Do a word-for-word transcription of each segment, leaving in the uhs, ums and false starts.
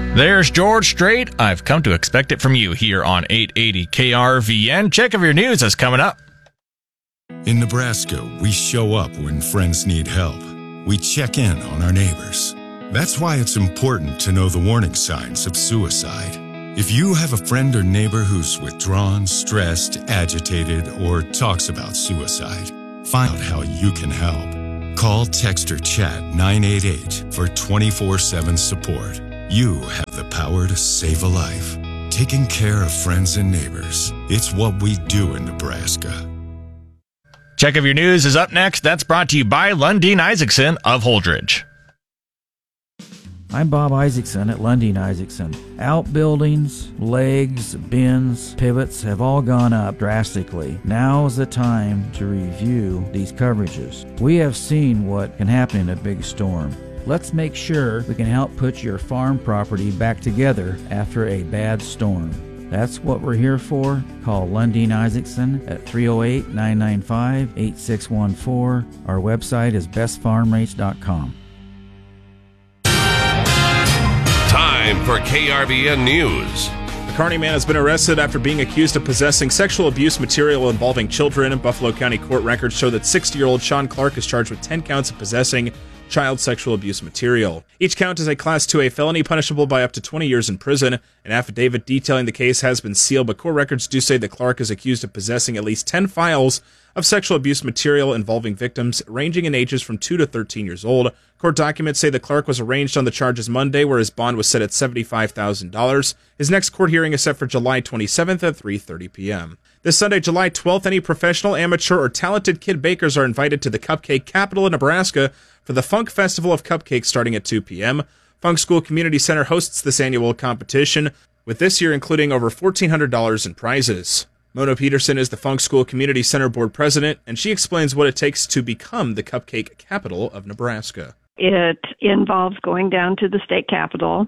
There's George Strait. I've come to expect it from you here on eight eighty K R V N. Check of your news is coming up. In Nebraska, we show up when friends need help. We check in on our neighbors. That's why it's important to know the warning signs of suicide. If you have a friend or neighbor who's withdrawn, stressed, agitated, or talks about suicide, find out how you can help. Call, text, or chat nine eight eight for twenty-four seven support. You have the power to save a life. Taking care of friends and neighbors. It's what we do in Nebraska. Check of your news is up next. That's brought to you by Lundeen Isaacson of Holdridge. I'm Bob Isaacson at Lundeen Isaacson. Outbuildings, legs, bins, pivots have all gone up drastically. Now is the time to review these coverages. We have seen what can happen in a big storm. Let's make sure we can help put your farm property back together after a bad storm. That's what we're here for. Call Lundeen Isaacson at three oh eight, nine nine five, eight six one four. Our website is best farm rates dot com. Time for K R V N News. A Kearney man has been arrested after being accused of possessing sexual abuse material involving children. Buffalo County court records show that sixty-year-old Sean Clark is charged with ten counts of possessing child sexual abuse material. Each count is a Class two A felony punishable by up to twenty years in prison. An affidavit detailing the case has been sealed, but court records do say that Clark is accused of possessing at least ten files of sexual abuse material involving victims ranging in ages from two to thirteen years old. Court documents say that Clark was arraigned on the charges Monday, where his bond was set at seventy-five thousand dollars. His next court hearing is set for July twenty-seventh at three thirty p.m. This Sunday, July twelfth, any professional, amateur, or talented kid bakers are invited to the Cupcake Capital in Nebraska for the Funk Festival of Cupcakes starting at two p.m. Funk School Community Center hosts this annual competition, with this year including over fourteen hundred dollars in prizes. Mona Peterson is the Funk School Community Center board president, and she explains what it takes to become the Cupcake Capital of Nebraska. It involves going down to the state capitol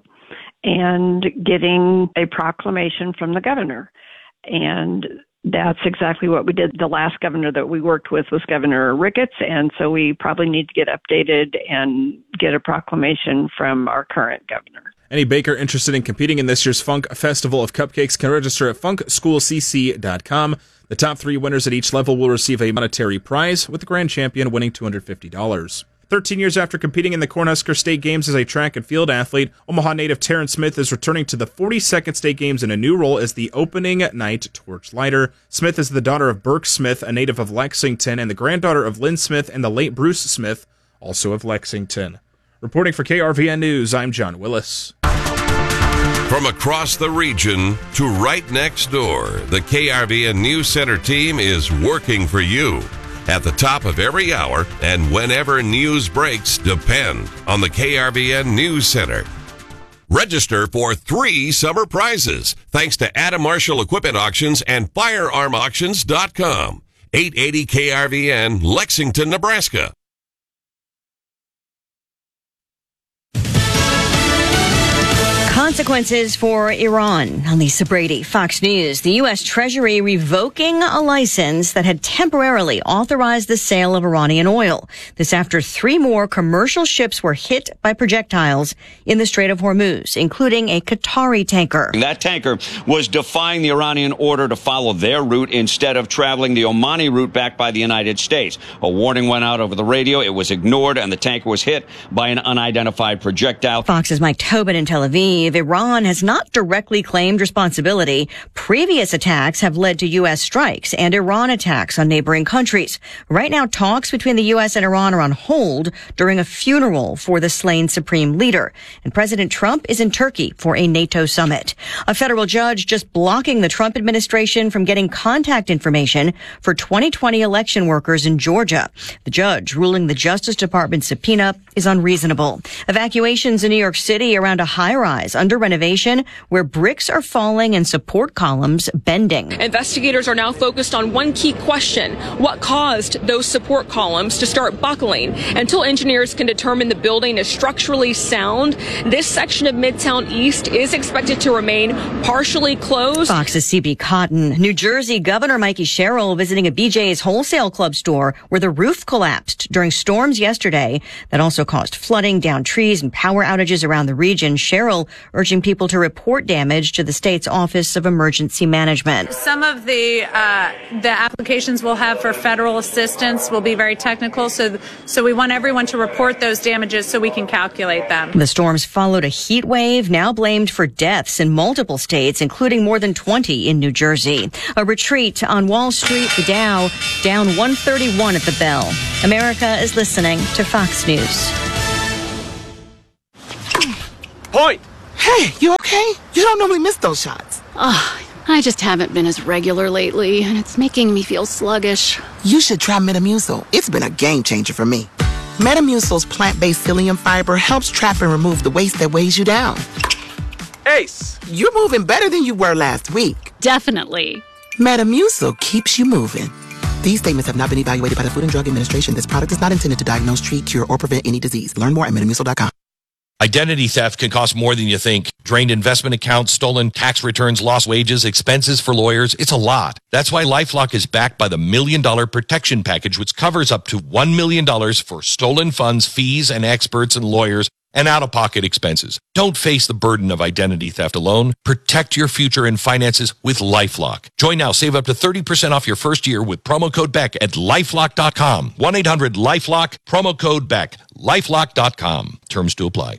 and getting a proclamation from the governor. And that's exactly what we did. The last governor that we worked with was Governor Ricketts, and so we probably need to get updated and get a proclamation from our current governor. Any baker interested in competing in this year's Funk Festival of Cupcakes can register at funk school c c dot com. The top three winners at each level will receive a monetary prize, with the grand champion winning two hundred fifty dollars. thirteen years after competing in the Cornhusker State Games as a track and field athlete, Omaha native Terrence Smith is returning to the forty-second State Games in a new role as the opening night torch lighter. Smith is the daughter of Burke Smith, a native of Lexington, and the granddaughter of Lynn Smith and the late Bruce Smith, also of Lexington. Reporting for K R V N News, I'm John Willis. From across the region to right next door, the K R V N News Center team is working for you. At the top of every hour and whenever news breaks, depend on the K R V N News Center. Register for three summer prizes thanks to Adam Marshall Equipment Auctions and firearm auctions dot com. eight eighty K R V N, Lexington, Nebraska. Consequences for Iran. I'm Lisa Brady, Fox News. The U S. Treasury revoking a license that had temporarily authorized the sale of Iranian oil. This after three more commercial ships were hit by projectiles in the Strait of Hormuz, including a Qatari tanker. That tanker was defying the Iranian order to follow their route instead of traveling the Omani route backed by the United States. A warning went out over the radio. It was ignored, and the tanker was hit by an unidentified projectile. Fox's Mike Tobin in Tel Aviv. Iran has not directly claimed responsibility. Previous attacks have led to U S strikes and Iran attacks on neighboring countries. Right now, talks between the U S and Iran are on hold during a funeral for the slain supreme leader. And President Trump is in Turkey for a NATO summit. A federal judge just blocking the Trump administration from getting contact information for twenty twenty election workers in Georgia. The judge ruling the Justice Department subpoena is unreasonable. Evacuations in New York City around a high-rise under renovation where bricks are falling and support columns bending. Investigators are now focused on one key question: what caused those support columns to start buckling? Until engineers can determine the building is structurally sound, this section of Midtown East is expected to remain partially closed. Fox's C B Cotton. New Jersey Governor Mikey Sherrill visiting a B J's wholesale club store where the roof collapsed during storms yesterday that also caused flooding, downed trees, and power outages around the region. Sherrill urging people to report damage to the state's Office of Emergency Management. Some of the uh, the applications we'll have for federal assistance will be very technical, so so we want everyone to report those damages so we can calculate them. The storms followed a heat wave now blamed for deaths in multiple states, including more than twenty in New Jersey. A retreat on Wall Street, the Dow down one thirty-one at the bell. America is listening to Fox News. Point! Hey, you okay? You don't normally miss those shots. Oh, I just haven't been as regular lately, and it's making me feel sluggish. You should try Metamucil. It's been a game changer for me. Metamucil's plant-based psyllium fiber helps trap and remove the waste that weighs you down. Ace, you're moving better than you were last week. Definitely. Metamucil keeps you moving. These statements have not been evaluated by the Food and Drug Administration. This product is not intended to diagnose, treat, cure, or prevent any disease. Learn more at metamucil dot com. Identity theft can cost more than you think. Drained investment accounts, stolen tax returns, lost wages, expenses for lawyers. It's a lot. That's why LifeLock is backed by the Million Dollar Protection Package, which covers up to one million dollars for stolen funds, fees, and experts and lawyers, and out-of-pocket expenses. Don't face the burden of identity theft alone. Protect your future and finances with LifeLock. Join now. Save up to thirty percent off your first year with promo code Beck at lifelock dot com. one eight hundred lifelock, promo code Beck, lifelock dot com. Terms to apply.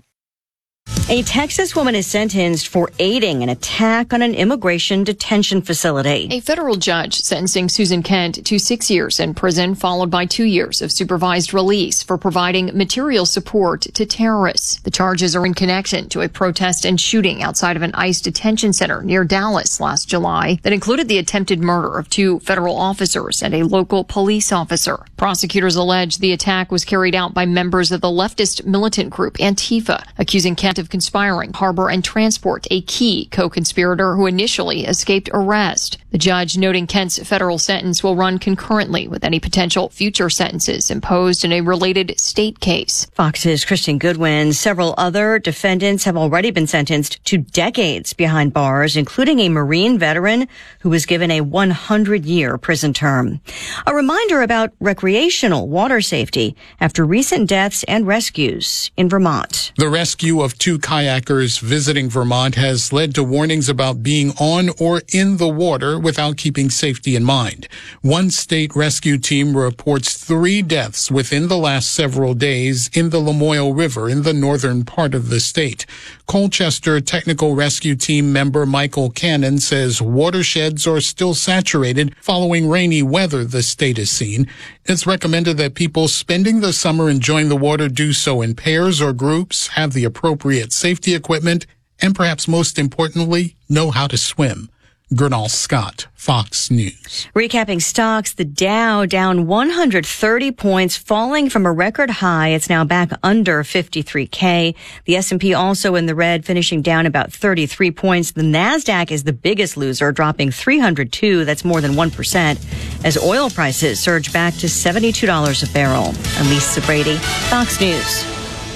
A Texas woman is sentenced for aiding an attack on an immigration detention facility. A federal judge sentencing Susan Kent to six years in prison, followed by two years of supervised release for providing material support to terrorists. The charges are in connection to a protest and shooting outside of an ICE detention center near Dallas last July that included the attempted murder of two federal officers and a local police officer. Prosecutors allege the attack was carried out by members of the leftist militant group Antifa, accusing Kent of conspiring, harbor, and transport a key co-conspirator who initially escaped arrest. The judge noting Kent's federal sentence will run concurrently with any potential future sentences imposed in a related state case. Fox's Kristen Goodwin. Several other defendants have already been sentenced to decades behind bars, including a Marine veteran who was given a one hundred year prison term. A reminder about recreational water safety after recent deaths and rescues in Vermont. The rescue of two kayakers visiting Vermont has led to warnings about being on or in the water without keeping safety in mind. One state rescue team reports three deaths within the last several days in the Lamoille River in the northern part of the state. Colchester Technical Rescue Team member Michael Cannon says watersheds are still saturated following rainy weather the state has seen. It's recommended that people spending the summer enjoying the water do so in pairs or groups, have the appropriate safety equipment, and perhaps most importantly, know how to swim. Gernal Scott, Fox News. Recapping stocks, the Dow down one hundred thirty points, falling from a record high. It's now back under fifty-three K. The S and P also in the red, finishing down about thirty-three points. The NASDAQ is the biggest loser, dropping three hundred two. That's more than one percent. As oil prices surge back to seventy-two dollars a barrel. I'm Lisa Brady, Fox News.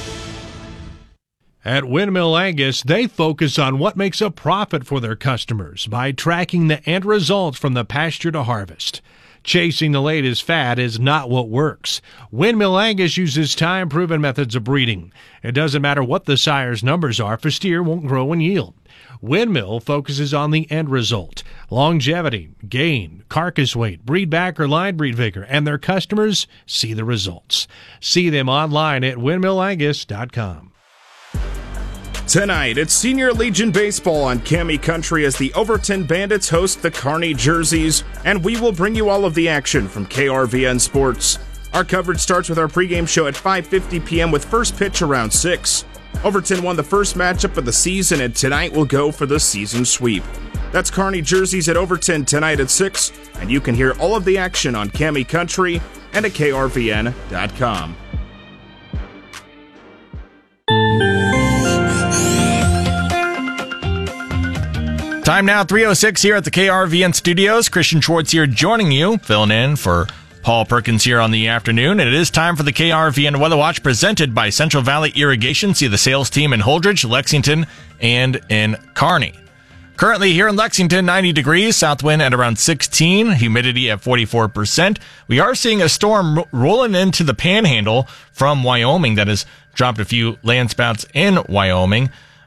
At Windmill Angus, they focus on what makes a profit for their customers by tracking the end result from the pasture to harvest. Chasing the latest fad is not what works. Windmill Angus uses time-proven methods of breeding. It doesn't matter what the sire's numbers are, if a steer won't grow and yield. Windmill focuses on the end result: longevity, gain, carcass weight, breed back or line breed vigor, and their customers see the results. See them online at windmill angus dot com. Tonight, it's Senior Legion Baseball on Cami Country as the Overton Bandits host the Kearney Jerseys, and we will bring you all of the action from K R V N Sports. Our coverage starts with our pregame show at five fifty p.m. with first pitch around six. Overton won the first matchup of the season, and tonight will go for the season sweep. That's Kearney Jerseys at Overton tonight at six, and you can hear all of the action on Cami Country and at K R V N dot com. Time now, three oh six here at the K R V N studios. Christian Schwartz here joining you, filling in for Paul Perkins here on the afternoon. And it is time for the K R V N Weather Watch presented by Central Valley Irrigation. See the sales team in Holdridge, Lexington, and in Kearney. Currently here in Lexington, ninety degrees, south wind at around sixteen, humidity at forty-four percent. We are seeing a storm ro- rolling into the panhandle from Wyoming that has dropped a few landspouts in Wyoming.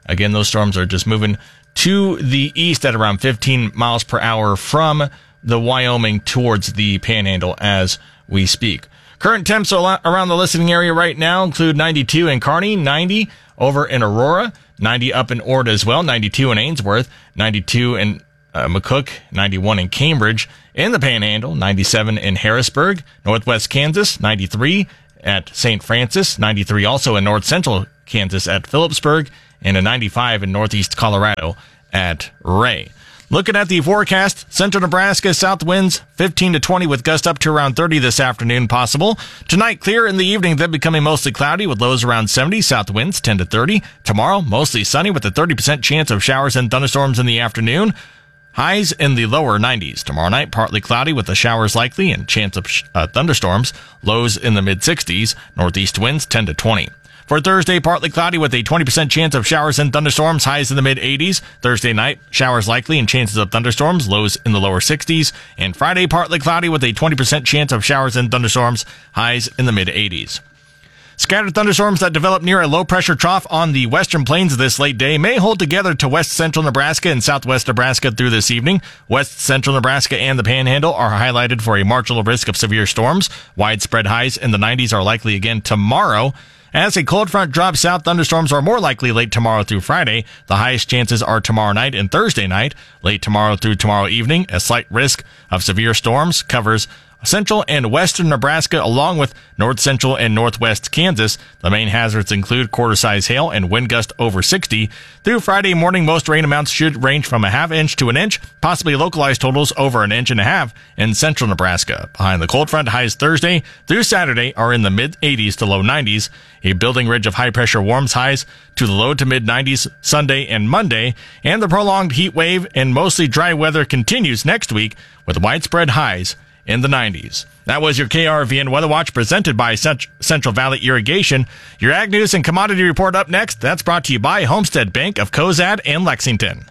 Again, those storms are just moving to the east at around fifteen miles per hour from the Wyoming towards the Panhandle as we speak. Current temps around the listening area right now include ninety-two in Kearney, ninety over in Aurora, ninety up in Ord as well, ninety-two in Ainsworth, ninety-two in uh, McCook, ninety-one in Cambridge, in the Panhandle, ninety-seven in Harrisburg, Northwest Kansas, ninety-three at Saint Francis, ninety-three also in North Central Kansas at Phillipsburg, and a ninety-five in Northeast Colorado at Ray. Looking at the forecast, central Nebraska, south winds fifteen to twenty with gusts up to around thirty this afternoon possible. Tonight, clear in the evening, then becoming mostly cloudy with lows around seventy, south winds ten to thirty. Tomorrow, mostly sunny with a thirty percent chance of showers and thunderstorms in the afternoon. Highs in the lower nineties. Tomorrow night, partly cloudy with the showers likely and chance of sh- uh, thunderstorms. Lows in the mid-sixties. Northeast winds ten to twenty. For Thursday, partly cloudy with a twenty percent chance of showers and thunderstorms, highs in the mid-eighties. Thursday night, showers likely and chances of thunderstorms, lows in the lower sixties. And Friday, partly cloudy with a twenty percent chance of showers and thunderstorms, highs in the mid-eighties. Scattered thunderstorms that develop near a low-pressure trough on the western plains this late day may hold together to west central Nebraska and southwest Nebraska through this evening. West central Nebraska and the Panhandle are highlighted for a marginal risk of severe storms. Widespread highs in the nineties are likely again tomorrow. As a cold front drops south, thunderstorms are more likely late tomorrow through Friday. The highest chances are tomorrow night and Thursday night. Late tomorrow through tomorrow evening, a slight risk of severe storms covers central and western Nebraska, along with north central and northwest Kansas. The main hazards include quarter-size hail and wind gust over sixty. Through Friday morning, most rain amounts should range from a half inch to an inch, possibly localized totals over an inch and a half in central Nebraska. Behind the cold front, highs Thursday through Saturday are in the mid-eighties to low nineties. A building ridge of high pressure warms highs to the low to mid-nineties Sunday and Monday, and the prolonged heat wave and mostly dry weather continues next week with widespread highs in the nineties. That was your K R V N Weather Watch presented by Cent- Central Valley Irrigation. Your Ag News and Commodity Report up next. That's brought to you by Homestead Bank of Cozad and Lexington.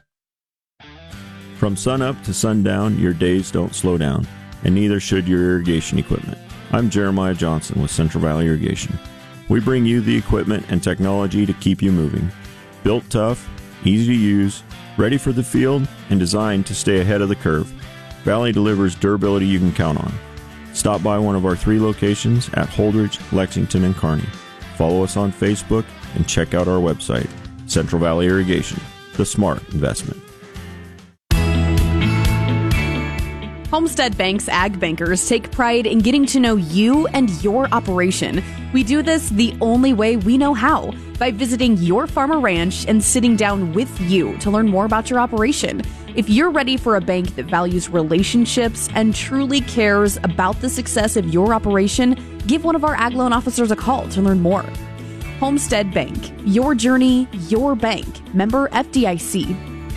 From sunup to sundown, your days don't slow down, and neither should your irrigation equipment. I'm Jeremiah Johnson with Central Valley Irrigation. We bring you the equipment and technology to keep you moving. Built tough, easy to use, ready for the field, and designed to stay ahead of the curve. Valley delivers durability you can count on. Stop by one of our three locations at Holdridge, Lexington, and Kearney. Follow us on Facebook and check out our website, Central Valley Irrigation, the smart investment. Homestead Bank's Ag Bankers take pride in getting to know you and your operation. We do this the only way we know how, by visiting your farm or ranch and sitting down with you to learn more about your operation. If you're ready for a bank that values relationships and truly cares about the success of your operation, give one of our ag loan officers a call to learn more. Homestead Bank, your journey, your bank. Member F D I C.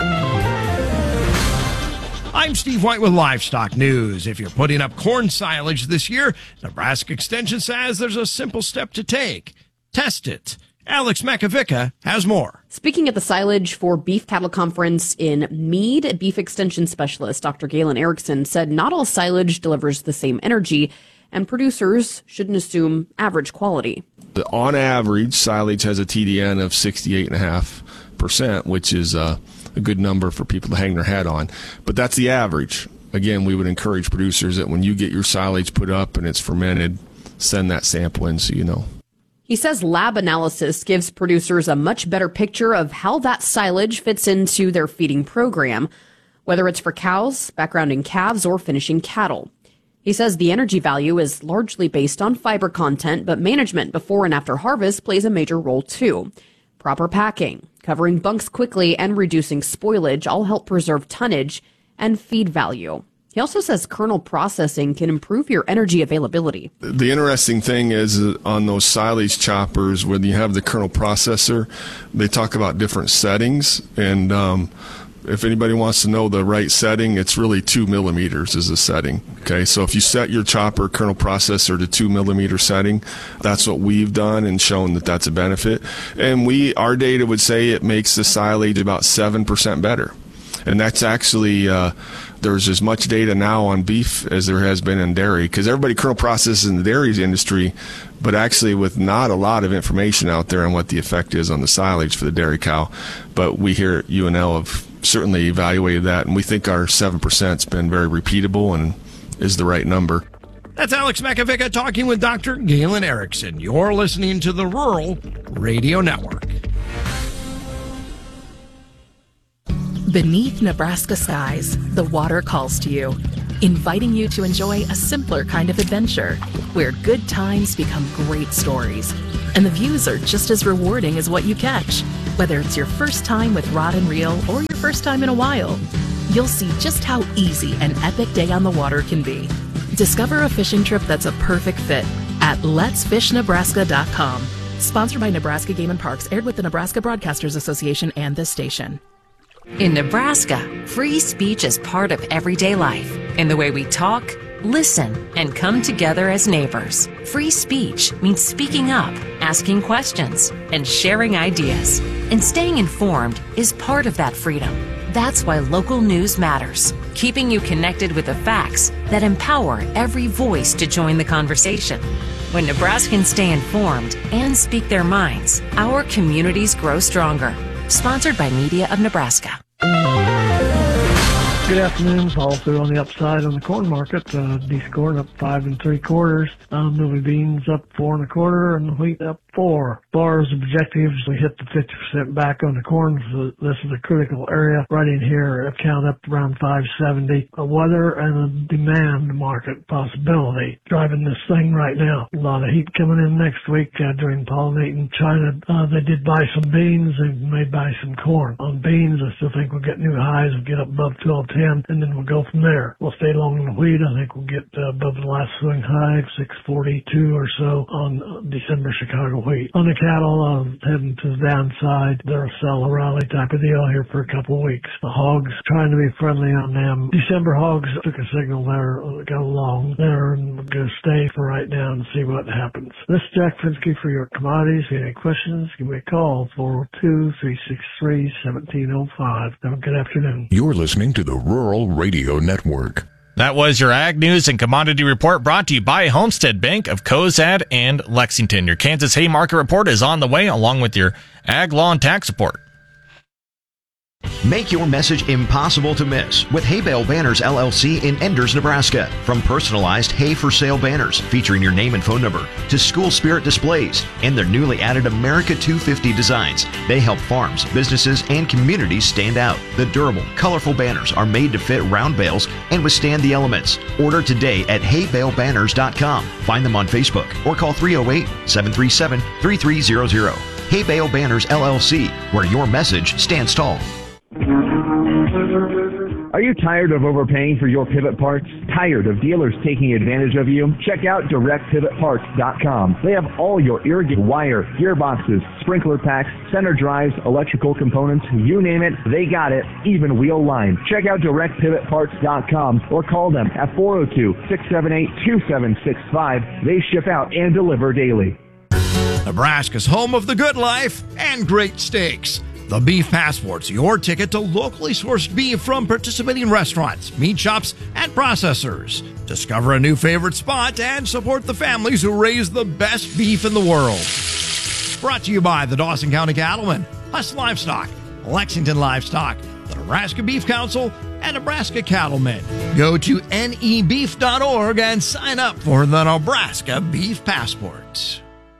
I'm Steve White with Livestock News. If you're putting up corn silage this year, Nebraska Extension says there's a simple step to take. Test it. Alex Makovica has more. Speaking at the Silage for Beef Cattle Conference in Meade, Beef Extension Specialist Doctor Galen Erickson said not all silage delivers the same energy, and producers shouldn't assume average quality. On average, silage has a T D N of sixty-eight point five percent, which is uh, a good number for people to hang their hat on. But that's the average. Again, we would encourage producers that when you get your silage put up and it's fermented, send that sample in so you know. He says lab analysis gives producers a much better picture of how that silage fits into their feeding program, whether it's for cows, backgrounding calves, or finishing cattle. He says the energy value is largely based on fiber content, but management before and after harvest plays a major role too. Proper packing, covering bunks quickly, and reducing spoilage all help preserve tonnage and feed value. He also says kernel processing can improve your energy availability. The interesting thing is uh, on those silage choppers, when you have the kernel processor, they talk about different settings. And um, if anybody wants to know the right setting, it's really two millimeters is the setting. Okay, so if you set your chopper kernel processor to two millimeter setting, that's what we've done and shown that that's a benefit. And we, our data would say it makes the silage about seven percent better. And that's actually, uh, there's as much data now on beef as there has been in dairy, because everybody kernel processes in the dairy industry, but actually with not a lot of information out there on what the effect is on the silage for the dairy cow. But we here at U N L have certainly evaluated that, and we think our seven percent has been very repeatable and is the right number. That's Alex Makovica talking with Doctor Galen Erickson. You're listening to the Rural Radio Network. Beneath Nebraska skies, the water calls to you, inviting you to enjoy a simpler kind of adventure where good times become great stories. And the views are just as rewarding as what you catch. Whether it's your first time with rod and reel or your first time in a while, you'll see just how easy an epic day on the water can be. Discover a fishing trip that's a perfect fit at lets fish nebraska dot com. Sponsored by Nebraska Game and Parks, aired with the Nebraska Broadcasters Association and this station. In Nebraska, free speech is part of everyday life in the way we talk, listen, and come together as neighbors. Free speech means speaking up, asking questions, and sharing ideas. And staying informed is part of that freedom. That's why local news matters, keeping you connected with the facts that empower every voice to join the conversation. When Nebraskans stay informed and speak their minds, our communities grow stronger. Sponsored by Media of Nebraska. Good afternoon. Paul through on the upside on the corn market. Uh, decent corn up five and three quarters. Um, Milly beans up four and a quarter, and wheat up four. As far as objectives, we hit the fifty percent back on the corn. So this is a critical area right in here. A count up around five seventy. A weather and a demand market possibility driving this thing right now. A lot of heat coming in next week uh, during pollinating China. Uh, they did buy some beans. They may buy some corn. On beans, I still think we'll get new highs. We'll get up above twelve ten, and then we'll go from there. We'll stay long in the wheat. I think we'll get uh, above the last swing high, six forty-two or so on uh, December Chicago wheat. On the cattle, um, heading to the downside. They're a sell a rally type of deal here for a couple of weeks. The hogs, trying to be friendly on them. December hogs took a signal there, uh, go long there, and we're going to stay for right now and see what happens. This is Jack Finsky for your commodities. If you have any questions, give me a call, four oh two, three six three, one seven oh five. Have a good afternoon. You're listening to the Rural Radio Network. That was your Ag News and Commodity Report brought to you by Homestead Bank of Cozad and Lexington. Your Kansas Hay Market Report is on the way, along with your Ag Law and Tax Report. Make your message impossible to miss with Hay Bale Banners L L C in Enders, Nebraska. From personalized hay for sale banners featuring your name and phone number to school spirit displays and their newly added America two fifty designs, they help farms, businesses, and communities stand out. The durable, colorful banners are made to fit round bales and withstand the elements. Order today at hay bale banners dot com. Find them on Facebook or call three oh eight, seven three seven, three three zero zero. Hay Bale Banners L L C, where your message stands tall. Are you tired of overpaying for your pivot parts? Tired of dealers taking advantage of you? Check out direct pivot parts dot com. They have all your irrigated wire, gearboxes, sprinkler packs, center drives, electrical components, you name it, they got it, even wheel line. Check out direct pivot parts dot com or call them at four oh two, six seven eight, two seven six five. They ship out and deliver daily. Nebraska's home of the good life and great steaks. The Beef Passport's your ticket to locally sourced beef from participating restaurants, meat shops, and processors. Discover a new favorite spot and support the families who raise the best beef in the world. Brought to you by the Dawson County Cattlemen, Huss Livestock, Lexington Livestock, the Nebraska Beef Council, and Nebraska Cattlemen. Go to N E beef dot org and sign up for the Nebraska Beef Passport.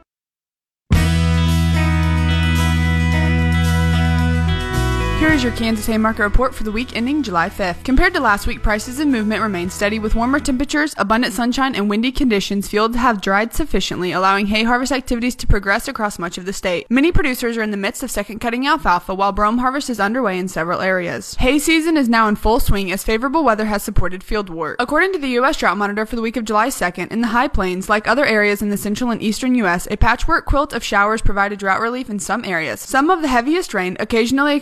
Here is your Kansas Hay Market Report for the week ending July fifth. Compared to last week, prices and movement remain steady with warmer temperatures, abundant sunshine, and windy conditions. Fields have dried sufficiently, allowing hay harvest activities to progress across much of the state. Many producers are in the midst of second cutting alfalfa, while brome harvest is underway in several areas. Hay season is now in full swing as favorable weather has supported field work. According to the U S Drought Monitor for the week of July second, in the High Plains, like other areas in the central and eastern U S, a patchwork quilt of showers provided drought relief in some areas. Some of the heaviest rain, occasionally accompanied by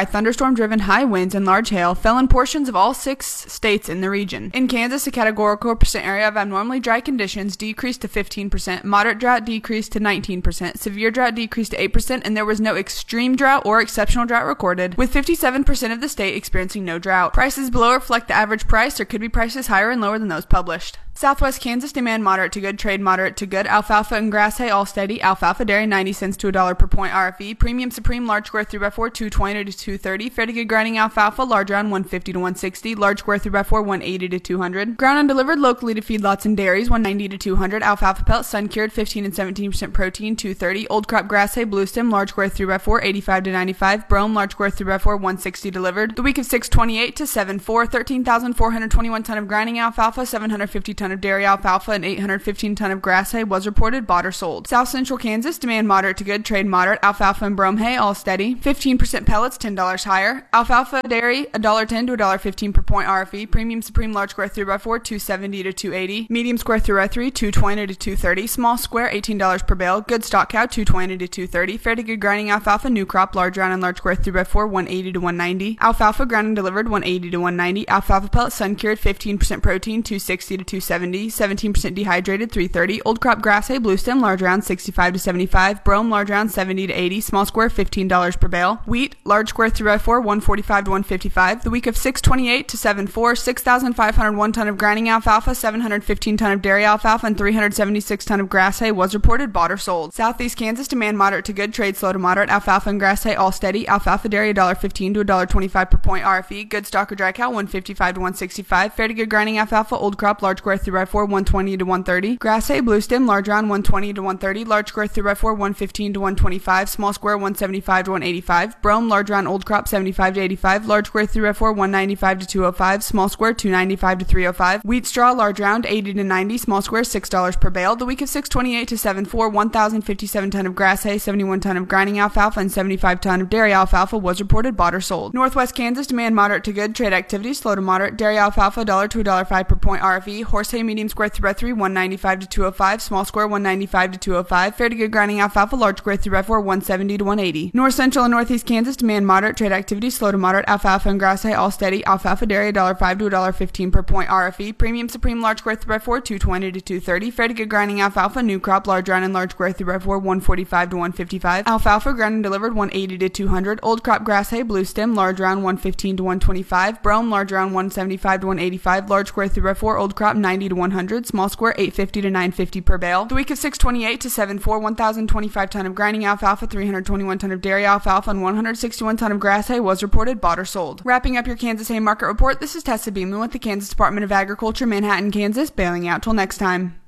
thunderstorm-driven high winds and large hail fell in portions of all six states in the region. In Kansas, a categorical percent area of abnormally dry conditions decreased to fifteen percent, moderate drought decreased to nineteen percent, severe drought decreased to eight percent, and there was no extreme drought or exceptional drought recorded, with fifty-seven percent of the state experiencing no drought. Prices below reflect the average price. There could be prices higher and lower than those published. Southwest Kansas, demand moderate to good, trade moderate to good. Alfalfa and grass hay all steady. Alfalfa dairy ninety cents to a dollar per point R F E. Premium Supreme large square three by four two twenty to two thirty. Fairly good grinding alfalfa large round one fifty to one sixty. Large square three by four one eighty to two hundred. Ground undelivered locally to feedlots and dairies one ninety to two hundred. Alfalfa pellets sun cured fifteen and seventeen percent protein two thirty. Old crop grass hay blue stem large square three by four eighty-five to ninety-five. Brome large square three by four one sixty delivered. The week of six twenty-eight to seven four thirteen thousand four hundred twenty-one ton of grinding alfalfa, seven hundred fifty ton of dairy alfalfa, and eight hundred fifteen ton of grass hay was reported bought or sold. South Central Kansas, demand moderate to good, trade moderate. Alfalfa and brome hay all steady. fifteen percent pellets ten dollars higher. Alfalfa dairy one dollar ten to one dollar fifteen per point R F E. Premium Supreme large square three by four two seventy to two eighty. Medium square three by three two twenty to two thirty. Small square eighteen dollars per bale. Good stock cow two twenty to two thirty. Fairly good grinding alfalfa new crop large round and large square three by four one eighty to one ninety. Alfalfa ground and delivered one eighty to one ninety. Alfalfa pellet sun cured fifteen percent protein two sixty to two seventy. seventeen percent dehydrated three thirty. Old crop grass hay blue stem large round sixty-five to seventy-five. Brome large round seventy to eighty. Small square fifteen dollars per bale. Wheat large square three by four one forty-five to one fifty-five. The week of six twenty-eight to seven four six thousand five hundred one ton of grinding alfalfa, seven hundred fifteen ton of dairy alfalfa, and three hundred seventy-six ton of grass hay was reported bought or sold. Southeast Kansas, demand moderate to good, trade slow to moderate. Alfalfa and grass hay all steady. Alfalfa dairy one dollar fifteen to one dollar twenty-five per point R F E. Good stock or dry cow one fifty-five to one sixty-five. Fairly good grinding alfalfa old crop large square three by four one twenty to one thirty. Grass hay blue stem large round one twenty to one thirty. Large square three by four one fifteen to one twenty-five. Small square one seventy-five to one eighty-five. Brome large round old crop seventy-five to eighty-five. Large square three by four one ninety-five to two oh five. Small square two ninety-five to three oh five. Wheat straw large round eighty to ninety. Small square six dollars per bale. The week of six twenty-eight to seven four one thousand fifty-seven ton of grass hay, seventy-one ton of grinding alfalfa, and seventy-five ton of dairy alfalfa was reported bought or sold. Northwest Kansas, demand moderate to good, trade activity slow to moderate. Dairy alfalfa one dollar to one dollar five per point R F E. Horse hay medium square three by three one ninety-five to two oh five. Small square one ninety-five to two oh five. Fairly good grinding alfalfa large square three by four one seventy to one eighty. North Central and Northeast Kansas, demand moderate, trade activity slow to moderate. Alfalfa and grass hay all steady. Alfalfa dairy one dollar five to one dollar fifteen per point R F E. Premium Supreme large square three by four two twenty to two thirty. Fairly good grinding alfalfa new crop large round and large square three by four one forty-five to one fifty-five. Alfalfa ground and delivered one eighty to two hundred. Old crop grass hay blue stem large round one fifteen to one twenty-five. Brome large round one seventy-five to one eighty-five. Large square three by four old crop ninety to one hundred. Small square eight fifty to nine fifty per bale. The week of six twenty-eight to seven four one thousand twenty-five ton of grinding alfalfa, three hundred twenty-one ton of dairy alfalfa, and one hundred sixty-one ton of grass hay was reported bought or sold. Wrapping up your Kansas hay market report, this is Tessa Beeman with the Kansas Department of Agriculture, Manhattan, Kansas, bailing out till next time.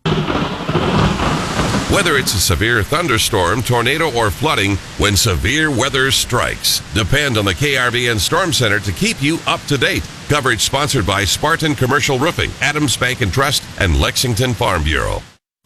Whether it's a severe thunderstorm, tornado, or flooding, when severe weather strikes, depend on the K R V N Storm Center to keep you up to date. Coverage sponsored by Spartan Commercial Roofing, Adams Bank and Trust, and Lexington Farm Bureau.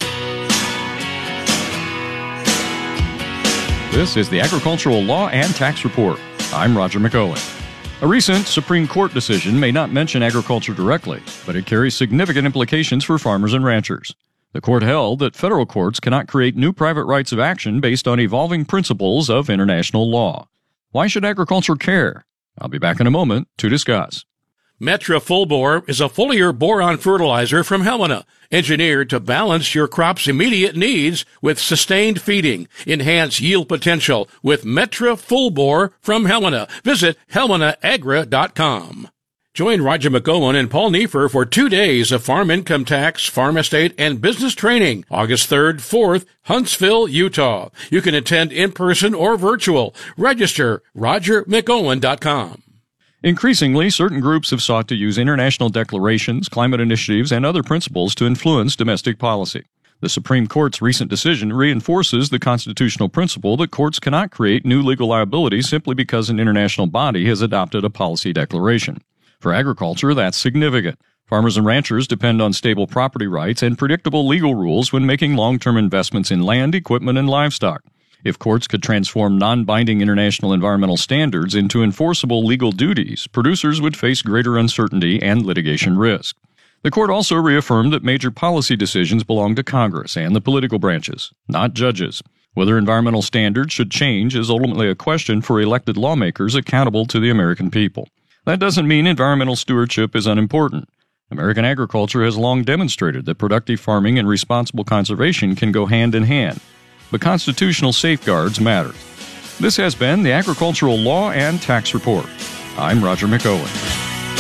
This is the Agricultural Law and Tax Report. I'm Roger McOwen. A recent Supreme Court decision may not mention agriculture directly, but it carries significant implications for farmers and ranchers. The court held that federal courts cannot create new private rights of action based on evolving principles of international law. Why should agriculture care? I'll be back in a moment to discuss. Metra Full Bore is a foliar boron fertilizer from Helena, engineered to balance your crop's immediate needs with sustained feeding. Enhance yield potential with Metra Full Bore from Helena. Visit helena agra dot com. Join Roger McOwen and Paul Neiffer for two days of farm income tax, farm estate, and business training, August third, fourth, Huntsville, Utah. You can attend in person or virtual. Register roger mcowen dot com. Increasingly, certain groups have sought to use international declarations, climate initiatives, and other principles to influence domestic policy. The Supreme Court's recent decision reinforces the constitutional principle that courts cannot create new legal liability simply because an international body has adopted a policy declaration. For agriculture, that's significant. Farmers and ranchers depend on stable property rights and predictable legal rules when making long-term investments in land, equipment, and livestock. If courts could transform non-binding international environmental standards into enforceable legal duties, producers would face greater uncertainty and litigation risk. The court also reaffirmed that major policy decisions belong to Congress and the political branches, not judges. Whether environmental standards should change is ultimately a question for elected lawmakers accountable to the American people. That doesn't mean environmental stewardship is unimportant. American agriculture has long demonstrated that productive farming and responsible conservation can go hand in hand. But constitutional safeguards matter. This has been the Agricultural Law and Tax Report. I'm Roger McOwen.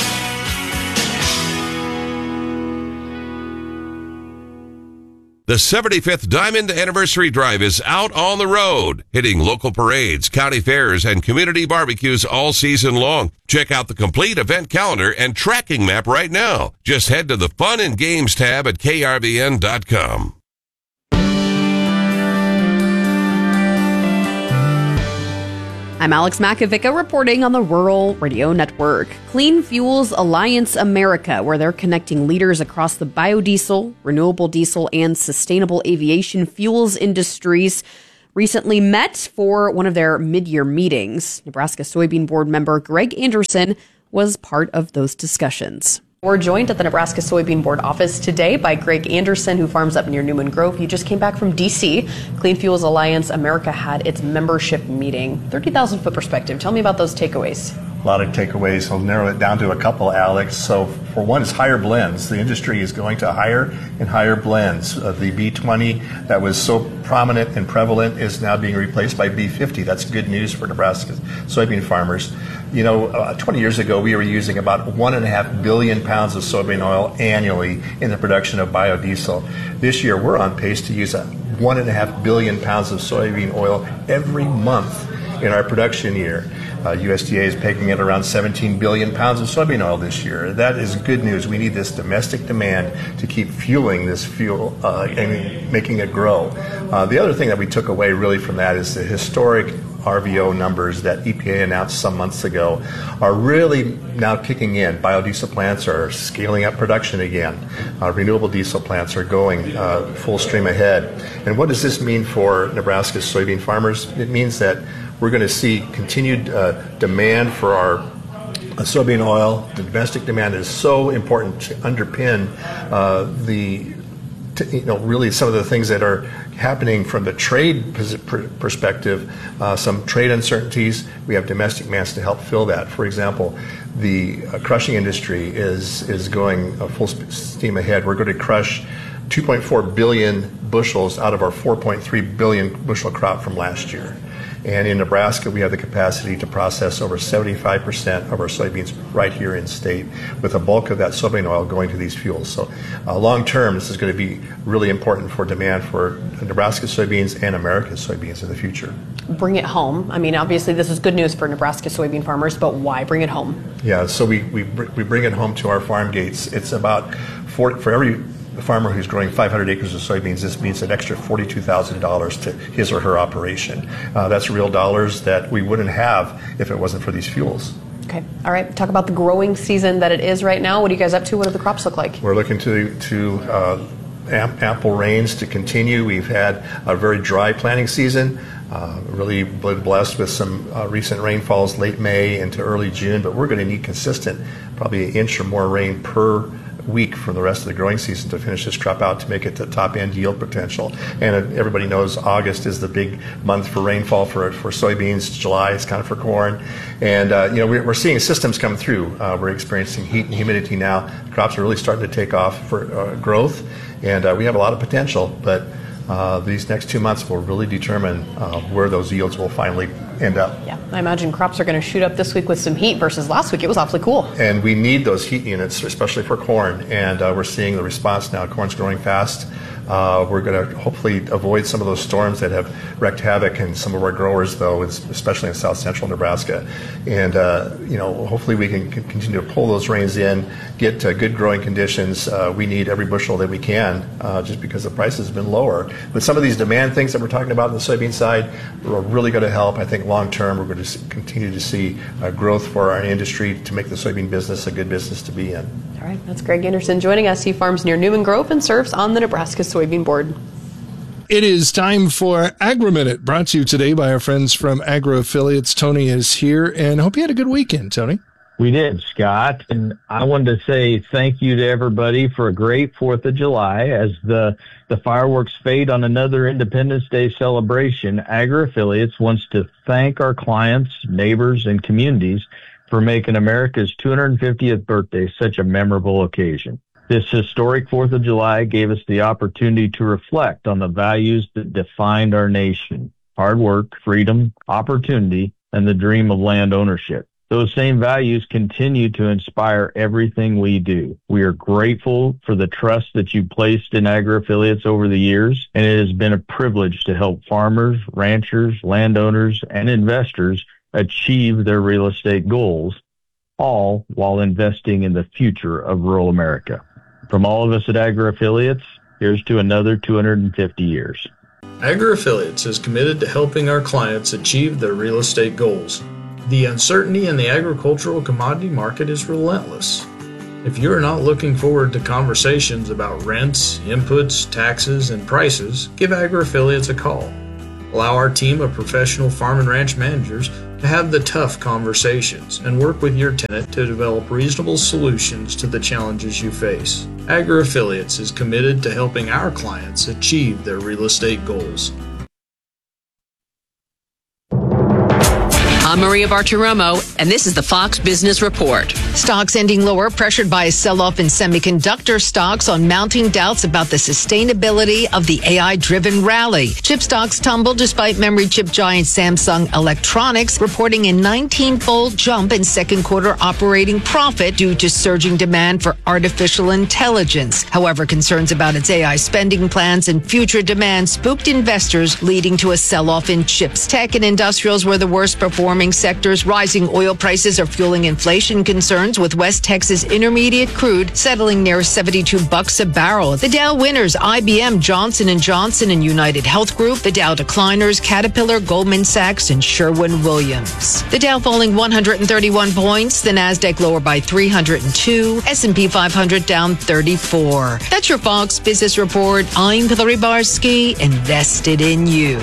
The seventy-fifth Diamond Anniversary Drive is out on the road, hitting local parades, county fairs, and community barbecues all season long. Check out the complete event calendar and tracking map right now. Just head to the Fun and Games tab at K R V N dot com. I'm Alex Makovica reporting on the Rural Radio Network. Clean Fuels Alliance America, where they're connecting leaders across the biodiesel, renewable diesel, and sustainable aviation fuels industries, recently met for one of their mid-year meetings. Nebraska Soybean Board member Greg Anderson was part of those discussions. We're joined at the Nebraska Soybean Board office today by Greg Anderson, who farms up near Newman Grove. You just came back from D C. Clean Fuels Alliance America had its membership meeting. thirty thousand foot perspective. Tell me about those takeaways. A lot of takeaways. I'll narrow it down to a couple, Alex. So for one, it's higher blends. The industry is going to higher and higher blends. Uh, the B twenty that was so prominent and prevalent is now being replaced by B fifty. That's good news for Nebraska soybean farmers. You know, uh, twenty years ago, we were using about one and a half billion pounds of soybean oil annually in the production of biodiesel. This year, we're on pace to use a one and a half billion pounds of soybean oil every month in our production year. Uh, U S D A is pegging at around seventeen billion pounds of soybean oil this year. That is good news. We need this domestic demand to keep fueling this fuel uh, and making it grow. Uh, the other thing that we took away really from that is the historic R V O numbers that E P A announced some months ago are really now kicking in. Biodiesel plants are scaling up production again. Uh, renewable diesel plants are going uh, full stream ahead. And what does this mean for Nebraska's soybean farmers? It means that we're going to see continued uh, demand for our uh, soybean oil. The domestic demand is so important to underpin uh, the To, you know, really some of the things that are happening from the trade perspective, uh, some trade uncertainties. We have domestic demands to help fill that. For example, the uh, crushing industry is is going uh, full steam ahead. We're going to crush two point four billion bushels out of our four point three billion bushel crop from last year. And in Nebraska, we have the capacity to process over seventy-five percent of our soybeans right here in state, with a bulk of that soybean oil going to these fuels. So uh, long term, this is going to be really important for demand for Nebraska soybeans and America's soybeans in the future. Bring it home. I mean, obviously, this is good news for Nebraska soybean farmers, but why bring it home? Yeah, so we, we, we bring it home to our farm gates. It's about, for, for every the farmer who's growing five hundred acres of soybeans, this means an extra forty-two thousand dollars to his or her operation. Uh, that's real dollars that we wouldn't have if it wasn't for these fuels. Okay. All right. Talk about the growing season that it is right now. What are you guys up to? What do the crops look like? We're looking to, to uh, amp, ample rains to continue. We've had a very dry planting season. Uh, really blessed with some uh, recent rainfalls late May into early June, but we're going to need consistent, probably an inch or more rain per week for the rest of the growing season to finish this crop out to make it to top end yield potential. And uh, everybody knows August is the big month for rainfall for for soybeans. July is kind of for corn. And uh, you know, we're, we're seeing systems come through. Uh, we're experiencing heat and humidity now. The crops are really starting to take off for uh, growth, and uh, we have a lot of potential. But uh, these next two months will really determine uh, where those yields will finally end up. Yeah, I imagine crops are going to shoot up this week with some heat versus last week. It was awfully cool. And we need those heat units, especially for corn. And uh, we're seeing the response now. Corn's growing fast. Uh, we're going to hopefully avoid some of those storms that have wreaked havoc in some of our growers, though, especially in south central Nebraska. And, uh, you know, hopefully we can continue to pull those rains in, get uh, good growing conditions. Uh, we need every bushel that we can uh, just because the price has been lower. But some of these demand things that we're talking about on the soybean side are really going to help. I think long term we're going to continue to see uh, growth for our industry to make the soybean business a good business to be in. All right, that's Greg Anderson joining us. He farms near Newman Grove and serves on the Nebraska Soybean Board. It is time for Agri-Minute, brought to you today by our friends from Agro Affiliates. Tony is here, and I hope you had a good weekend, Tony. We did, Scott. And I wanted to say thank you to everybody for a great fourth of July. As the, the fireworks fade on another Independence Day celebration, Agri-Affiliates wants to thank our clients, neighbors, and communities for making America's two hundred fiftieth birthday such a memorable occasion. This historic fourth of July gave us the opportunity to reflect on the values that defined our nation: hard work, freedom, opportunity, and the dream of land ownership. Those same values continue to inspire everything we do. We are grateful for the trust that you placed in Agri-Affiliates over the years, and it has been a privilege to help farmers, ranchers, landowners, and investors achieve their real estate goals, all while investing in the future of rural America. From all of us at Agri-Affiliates, here's to another two hundred fifty years. Agri-Affiliates is committed to helping our clients achieve their real estate goals. The uncertainty in the agricultural commodity market is relentless. If you are not looking forward to conversations about rents, inputs, taxes, and prices, give Agri-Affiliates a call. Allow our team of professional farm and ranch managers to have the tough conversations and work with your tenant to develop reasonable solutions to the challenges you face. Agri-Affiliates is committed to helping our clients achieve their real estate goals. I'm Maria Bartiromo, and this is the Fox Business Report. Stocks ending lower, pressured by a sell-off in semiconductor stocks on mounting doubts about the sustainability of the A I-driven rally. Chip stocks tumbled despite memory chip giant Samsung Electronics reporting a nineteen-fold jump in second quarter operating profit due to surging demand for artificial intelligence. However, concerns about its A I spending plans and future demand spooked investors, leading to a sell-off in chips. Tech and industrials were the worst performing sectors. Rising oil prices are fueling inflation concerns, with West Texas Intermediate crude settling near seventy-two bucks a barrel. The Dow winners: I B M, Johnson and Johnson, and United Health Group. The Dow decliners: Caterpillar, Goldman Sachs, and Sherwin-Williams. The Dow falling one hundred thirty-one points. The Nasdaq lower by three hundred two. S and P five hundred down thirty-four. That's your Fox Business Report. I'm Hillary Barsky, invested in you.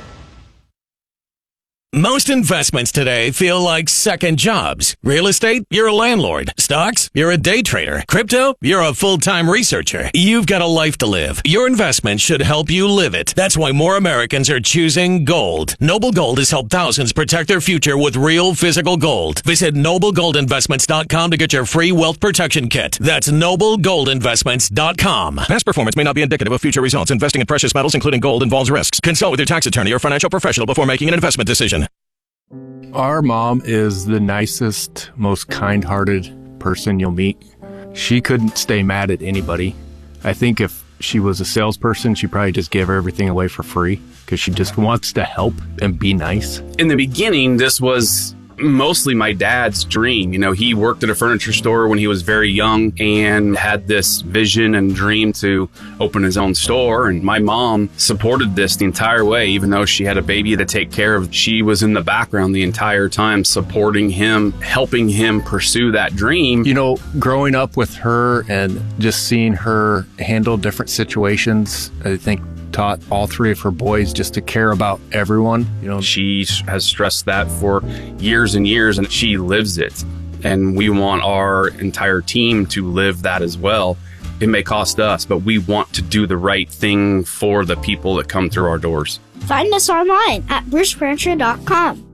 Most investments today feel like second jobs. Real estate, you're a landlord. Stocks, you're a day trader. Crypto, you're a full-time researcher. You've got a life to live. Your investment should help you live it. That's why more Americans are choosing gold. Noble Gold has helped thousands protect their future with real physical gold. Visit noble gold investments dot com to get your free wealth protection kit. That's noble gold investments dot com. Past performance may not be indicative of future results. Investing in precious metals, including gold, involves risks. Consult with your tax attorney or financial professional before making an investment decision. Our mom is the nicest, most kind-hearted person you'll meet. She couldn't stay mad at anybody. I think if she was a salesperson, she'd probably just give everything away for free because she just wants to help and be nice. In the beginning, this was mostly my dad's dream. You know, he worked at a furniture store when he was very young and had this vision and dream to open his own store. And my mom supported this the entire way, even though she had a baby to take care of. She was in the background the entire time, supporting him, helping him pursue that dream. You know, growing up with her and just seeing her handle different situations, I think taught all three of her boys just to care about everyone. You know, she has stressed that for years and years, and she lives it. And we want our entire team to live that as well. It may cost us, but we want to do the right thing for the people that come through our doors. Find us online at bruce furniture dot com.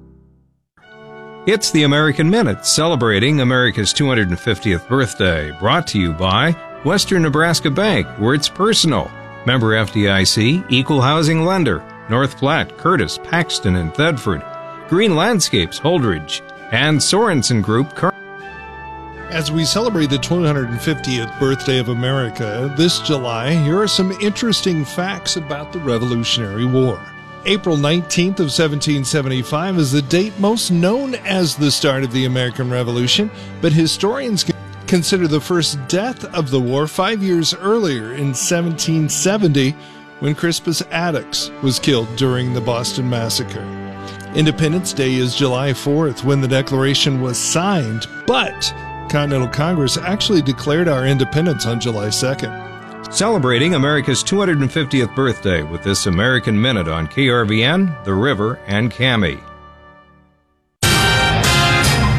It's the American Minute, celebrating America's two hundred fiftieth birthday, brought to you by Western Nebraska Bank, where it's personal. Member F D I C, Equal Housing Lender, North Platte, Curtis, Paxton, and Thedford, Green Landscapes, Holdridge, and Sorensen Group. Car- As we celebrate the two hundred fiftieth birthday of America this July, here are some interesting facts about the Revolutionary War. April nineteenth of seventeen seventy-five is the date most known as the start of the American Revolution, but historians consider the first death of the war five years earlier in seventeen seventy, when Crispus Attucks was killed during the Boston Massacre. Independence Day is July fourth, when the Declaration was signed, but Continental Congress actually declared our independence on July second. Celebrating America's two hundred fiftieth birthday with this American Minute on K R V N, The River, and Cami. Here's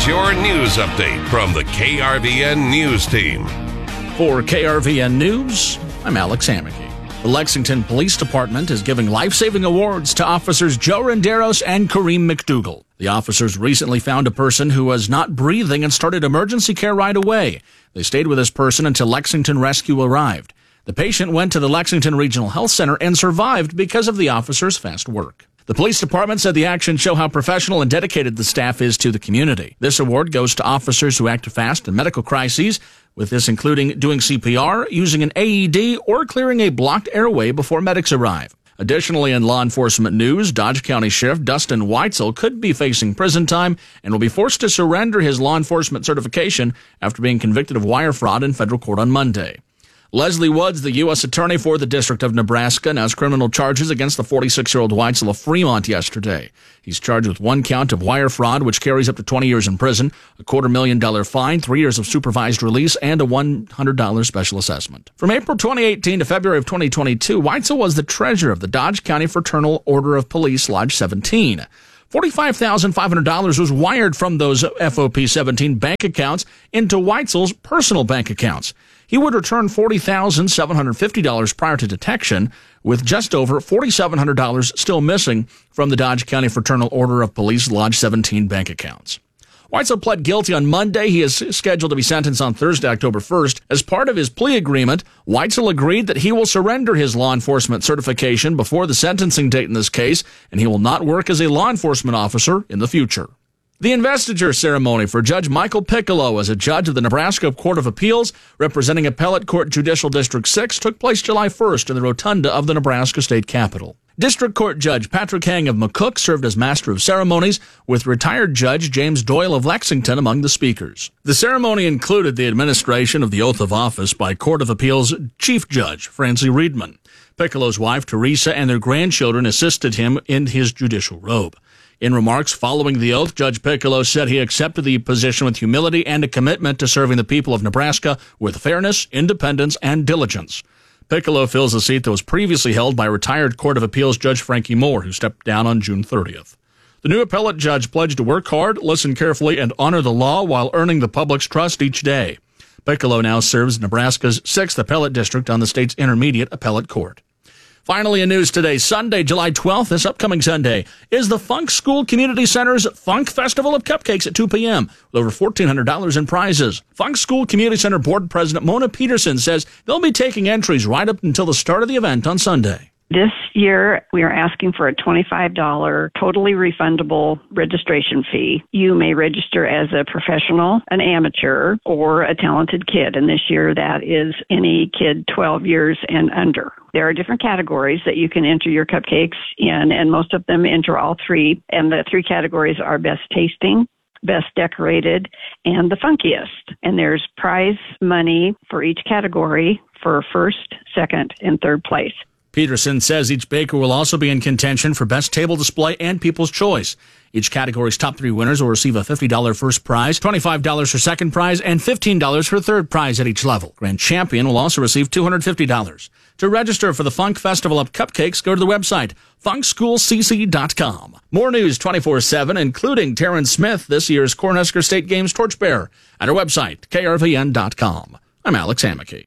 your news update from the K R V N News Team. For K R V N News, I'm Alex Hammocky. The Lexington Police Department is giving life-saving awards to officers Joe Renderos and Kareem McDougal. The officers recently found a person who was not breathing and started emergency care right away. They stayed with this person until Lexington Rescue arrived. The patient went to the Lexington Regional Health Center and survived because of the officers' fast work. The police department said the actions show how professional and dedicated the staff is to the community. This award goes to officers who act fast in medical crises, with this including doing C P R, using an A E D, or clearing a blocked airway before medics arrive. Additionally, in law enforcement news, Dodge County Sheriff Dustin Weitzel could be facing prison time and will be forced to surrender his law enforcement certification after being convicted of wire fraud in federal court on Monday. Leslie Woods, the U S attorney for the District of Nebraska, announced criminal charges against the forty-six-year-old Weitzel of Fremont yesterday. He's charged with one count of wire fraud, which carries up to twenty years in prison, a quarter million dollar fine, three years of supervised release, and a one hundred dollars special assessment. From April twenty eighteen to February of twenty twenty-two, Weitzel was the treasurer of the Dodge County Fraternal Order of Police Lodge seventeen. forty-five thousand five hundred dollars was wired from those F O P seventeen bank accounts into Weitzel's personal bank accounts. He would return forty thousand seven hundred fifty dollars prior to detection, with just over four thousand seven hundred dollars still missing from the Dodge County Fraternal Order of Police Lodge seventeen bank accounts. Weitzel pled guilty on Monday. He is scheduled to be sentenced on Thursday, October first. As part of his plea agreement, Weitzel agreed that he will surrender his law enforcement certification before the sentencing date in this case, and he will not work as a law enforcement officer in the future. The investiture ceremony for Judge Michael Piccolo as a judge of the Nebraska Court of Appeals, representing Appellate Court Judicial District six, took place July first in the rotunda of the Nebraska State Capitol. District Court Judge Patrick Hang of McCook served as master of ceremonies, with retired Judge James Doyle of Lexington among the speakers. The ceremony included the administration of the oath of office by Court of Appeals Chief Judge Francie Riedman. Piccolo's wife, Teresa, and their grandchildren assisted him in his judicial robe. In remarks following the oath, Judge Piccolo said he accepted the position with humility and a commitment to serving the people of Nebraska with fairness, independence, and diligence. Piccolo fills the seat that was previously held by retired Court of Appeals Judge Frankie Moore, who stepped down on June thirtieth. The new appellate judge pledged to work hard, listen carefully, and honor the law while earning the public's trust each day. Piccolo now serves Nebraska's sixth appellate district on the state's intermediate appellate court. Finally, in news today, Sunday, July twelfth, this upcoming Sunday, is the Funk School Community Center's Funk Festival of Cupcakes at two p.m. with over fourteen hundred dollars in prizes. Funk School Community Center Board President Mona Peterson says they'll be taking entries right up until the start of the event on Sunday. This year, we are asking for a twenty-five dollars totally refundable registration fee. You may register as a professional, an amateur, or a talented kid. And this year, that is any kid twelve years and under. There are different categories that you can enter your cupcakes in, and most of them enter all three. And the three categories are best tasting, best decorated, and the funkiest. And there's prize money for each category for first, second, and third place. Peterson says each baker will also be in contention for Best Table Display and People's Choice. Each category's top three winners will receive a fifty dollars first prize, twenty-five dollars for second prize, and fifteen dollars for third prize at each level. Grand Champion will also receive two hundred fifty dollars. To register for the Funk Festival of Cupcakes, go to the website, funk school c c dot com. More news twenty-four seven, including Terrence Smith, this year's Cornhusker State Games torchbearer, at our website, k r v n dot com. I'm Alex Hammocky.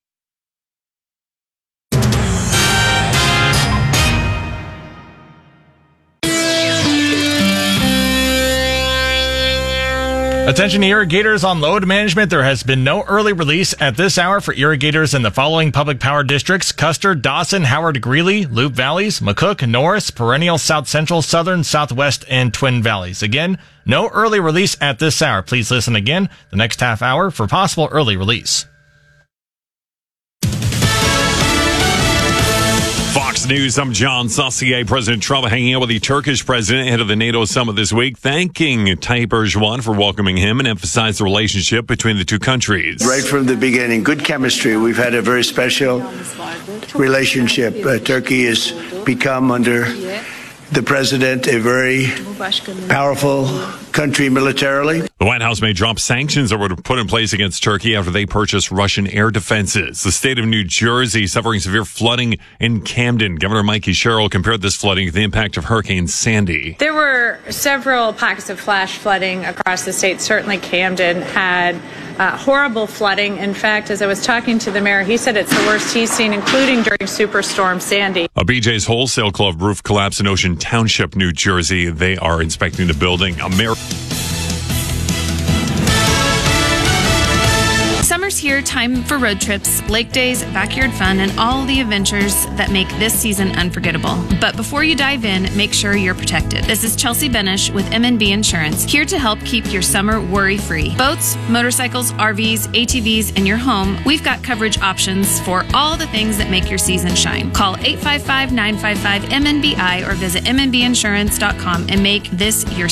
Attention irrigators on load management. There has been no early release at this hour for irrigators in the following public power districts: Custer, Dawson, Howard, Greeley, Loop Valleys, McCook, Norris, Perennial, South Central, Southern, Southwest, and Twin Valleys. Again, no early release at this hour. Please listen again the next half hour for possible early release. Fox News, I'm John Saucier. President Trump hanging out with the Turkish president ahead of the NATO summit this week, thanking Tayyip Erdogan for welcoming him and emphasized the relationship between the two countries. Right from the beginning, good chemistry. We've had a very special relationship. Uh, Turkey has become, under the president, a very powerful country militarily. The White House may drop sanctions that were put in place against Turkey after they purchased Russian air defenses. The state of New Jersey suffering severe flooding in Camden. Governor Mikey Sherrill compared this flooding to the impact of Hurricane Sandy. There were several pockets of flash flooding across the state. Certainly Camden had uh, horrible flooding. In fact, as I was talking to the mayor, he said it's the worst he's seen, including during Superstorm Sandy. A B J's Wholesale Club roof collapse in Ocean Township, New Jersey. They are inspecting the building. A mayor... Summer's here, time for road trips, lake days, backyard fun, and all the adventures that make this season unforgettable. But before you dive in, make sure you're protected. This is Chelsea Benish with M and B Insurance, here to help keep your summer worry-free. Boats, motorcycles, R Vs, A T Vs, and your home, we've got coverage options for all the things that make your season shine. Call eight five five, nine five five, M N B I or visit m n b insurance dot com and make this your